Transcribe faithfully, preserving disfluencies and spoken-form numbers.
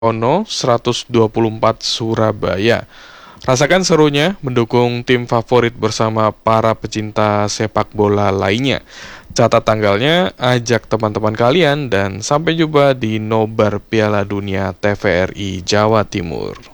Ono seratus dua puluh empat Surabaya. Rasakan serunya mendukung tim favorit bersama para pecinta sepak bola lainnya. Catat tanggalnya, ajak teman-teman kalian, dan sampai jumpa di Nobar Piala Dunia T V R I Jawa Timur.